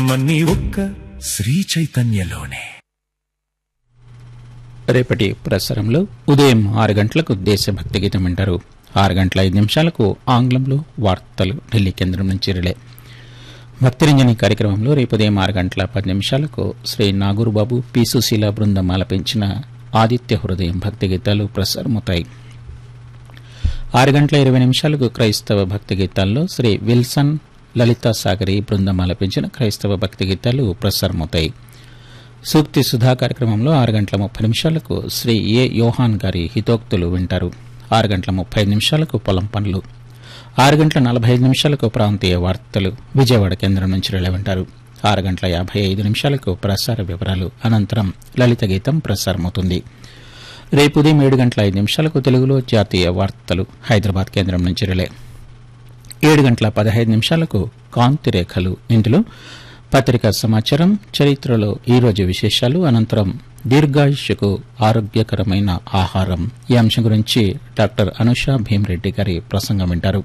మన్ని ఒక్క శ్రీ చైతన్యలోనే. రేపటి ప్రసారంలో ఉదయం 6 గంటలకు దేశభక్తి గీతం వింటారు. 6 గంటల 5 నిమిషాలకు ఆంగ్లంలో వార్తలు ఢిల్లీ కేంద్రం నుంచి రిలే. భక్తిరంజని కార్యక్రమంలో రేపు ఉదయం 6 గంటల 10 నిమిషాలకు శ్రీ నాగూరుబాబు పి సుశీల బృందం ఆలపించిన ఆదిత్య హృదయం భక్తి గీతాలు ప్రసారమవుతాయి. 6 గంటల 20 నిమిషాలకు క్రైస్తవ భక్తి గీతాల్లో శ్రీ విల్సన్ లలితా సాగరి బృందం ఆలపించిన క్రైస్తవ భక్తి గీతాలు ప్రసారమవుతాయి. సూక్తి సుధా కార్యక్రమంలో 6 గంటల 30 నిమిషాలకు శ్రీ ఏ యోహాన్ గారి హితోక్తులు వింటారు. 6 గంటల 35 నిమిషాలకు పొలం పనులు, 6 గంటల 45 నిమిషాలకు ప్రాంతీయ వార్తలు విజయవాడ కేంద్రం నుంచి రిలే వింటారు. 6 గంటల 55 నిమిషాలకు ప్రసార వివరాలు అనంతరం లలిత గీతం ప్రసారమవుతుంది. రేపు ఉదయం 7 గంటల 5 నిమిషాలకు తెలుగులో జాతీయ వార్తలు హైదరాబాద్ కేంద్రం నుంచి రిలే. 7 గంటల 15 నిమిషాలకు కాంతి రేఖలు, ఇందులో పత్రికా సమాచారం, చరిత్రలో ఈరోజు విశేషాలు, అనంతరం దీర్ఘాయుష్యకు ఆరోగ్యకరమైన ఆహారం ఈ అంశం గురించి డాక్టర్ అనుషా భీమరెడ్డి గారి ప్రసంగం వింటారు.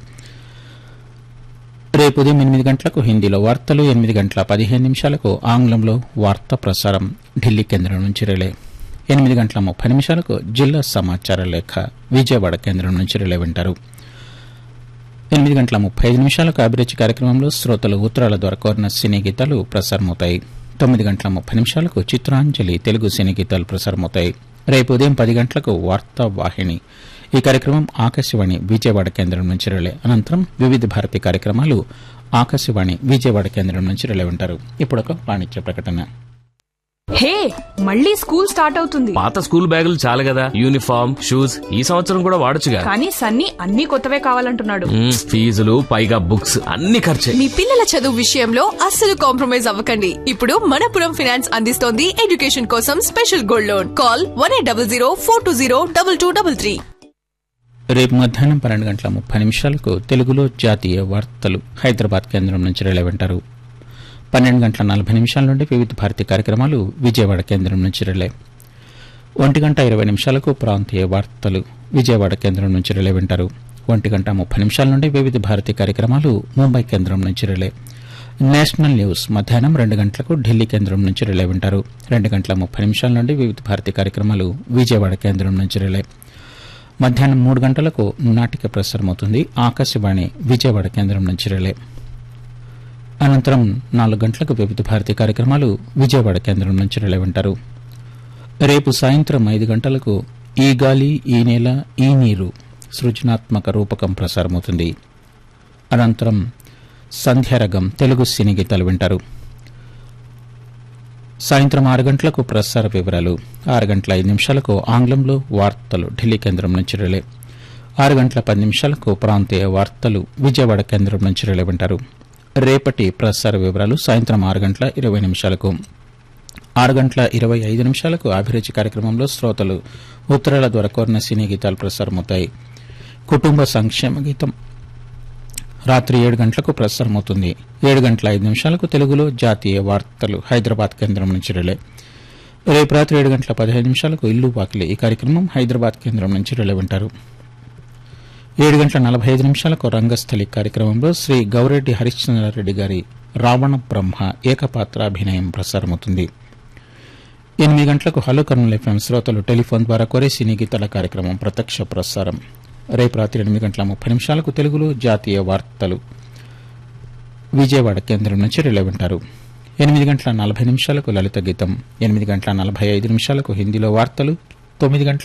రేపు ఉదయం 8 గంటలకు హిందీలో వార్తలు, 8 గంటల 15 నిమిషాలకు ఆంగ్లంలో వార్తా ప్రసారం ఢిల్లీ కేంద్రం నుంచి రిలే. 8 గంటల 30 నిమిషాలకు జిల్లా సమాచార లేఖ విజయవాడ కేంద్రం నుంచి రిలే వింటారు. 8 గంటల 35 నిమిషాలకు అభిరుచి కార్యక్రమంలో శ్రోతలు ఉత్తరాల ద్వారా కోరిన సినీ గీతాలు ప్రసారమవుతాయి. 9 గంటల 30 నిమిషాలకు చిత్రాంజలి తెలుగు సినీ గీతాలు ప్రసారమవుతాయి. రేపు ఉదయం 10 గంటలకు వార్తా వాహిని ఈ కార్యక్రమం ఆకాశవాణి విజయవాడ కేంద్రం నుంచి రిలే. అనంతరం వివిధ భారతి కార్యక్రమాలు ఆకాశవాణి విజయవాడ కేంద్రం నుంచి రిలే ఉంటారు. ఇప్పుడు ఒక వాణిజ్య ప్రకటన. హే, మళ్ళీ స్కూల్ స్టార్ట్ అవుతుంది. పాత స్కూల్ బ్యాగులు చాలు కదా, యూనిఫామ్, షూస్ ఈ సంవత్సరం కూడా వాడొచ్చుగా. కానీ సన్నీ అన్ని కొత్తవే కావాలంటున్నాడు. ఫీజులు పైగా బుక్స్ అన్ని ఖర్చే. మీ పిల్లల చదువు విషయంలో అస్సలు కాంప్రమైజ్ అవ్వకండి. ఇప్పుడు మనపురం ఫైనాన్స్ అందిస్తోంది ఎడ్యుకేషన్ కోసం స్పెషల్ గోల్డ్ లోన్. కాల్ 1800 420 2233. రేపు మధ్యాహ్నం 12 గంటల 30 నిమిషాలకు తెలుగులో జాతీయ వార్తలు హైదరాబాద్ కేంద్రం నుంచి రిలే వింటారు. 12 గంటల 40 నిమిషాల నుండి వివిధ భారతి కార్యక్రమాలు విజయవాడ కేంద్రం నుంచి రిలే. 1 గంట 20 నిమిషాలకు ప్రాంతీయ వార్తలు విజయవాడ కేంద్రం నుంచి రిలే వింటారు. 1 గంట 30 నిమిషాల నుండి వివిధ భారతి కార్యక్రమాలు ముంబై కేంద్రం నుంచి రిలే. నేషనల్ న్యూస్ మధ్యాహ్నం 2 గంటలకు ఢిల్లీ కేంద్రం నుంచి రిలే వింటారు. 2 గంటల 30 నిమిషాల నుండి వివిధ భారతి కార్యక్రమాలు విజయవాడ కేంద్రం నుంచి రిలే. మధ్యాహ్నం 3 గంటలకు నాటిక ప్రసారమవుతుంది ఆకాశవాణి విజయవాడ కేంద్రం నుంచి రిలే. అనంతరం 4 గంటలకు వివిధ భారతి కార్యక్రమాలు విజయవాడ కేంద్రం నుంచి రిలే వింటారు. రేపు సాయంత్రం 5 గంటలకు ఈ గాలి ఈ నేల ఈ నీరు సృజనాత్మక రూపకం ప్రసారమవుతుంది. అనంతరం సంధ్యారగం తెలుగు సినీ గీతాలు వింటారు. సాయంత్రం 6 గంటలకు ప్రసార వివరాలు, 6 గంటల 5 నిమిషాలకు ఆంగ్లంలో వార్తలు ఢిల్లీ కేంద్రం నుంచి రిలే. 6 గంటల 10 నిమిషాలకు ప్రాంతీయ వార్తలు విజయవాడ కేంద్రం నుంచి రిలే వింటారు. రేపటి ప్రసార వివరాలు సాయంత్రం 6 గంటల 20 నిమిషాలకు, 6 గంటల 25 నిమిషాలకు అభిరుచి కార్యక్రమంలో శ్రోతలు ఉత్తరాల ద్వారా కోరిన సినీ గీతాలు ప్రసారమవుతాయి. కుటుంబ సంక్షేమ గీతం రాత్రి 7 గంటలకు ప్రసారమవుతుంది. 7 గంటల 5 నిమిషాలకు తెలుగులో జాతీయ వార్తలు హైదరాబాద్ కేంద్రం నుంచి రిలే. రేపు రాత్రి 7 గంటల 15 నిమిషాలకు ఇల్లు వాకిలి ఈ కార్యక్రమం హైదరాబాద్ కేంద్రం నుంచి రిలే వింటారు. 7 గంటల 45 నిమిషాలకు రంగస్థలి కార్యక్రమంలో శ్రీ గౌరెడ్డి హరిశ్చంద్రారెడ్డి గారి రావణ బ్రహ్మ ఏకపాత్రాభినయం ప్రసారమవుతుంది. 8 గంటలకు హలో కర్నూలు ఎఫ్ఎం శ్రోతలు టెలిఫోన్ ద్వారా కోరే సినీ గీతాల కార్యక్రమం ప్రత్యక్ష ప్రసారం. రేపు రాత్రి 8 గంటల 30 నిమిషాలకు తెలుగులో జాతీయ వార్తలు విజయవాడ కేంద్రం నుంచి రిలే వింటారు. 8 గంటల 40 నిమిషాలకు లలిత గీతం, 8 గంటల 45 నిమిషాలకు హిందీలో వార్తలు, 9 గంటల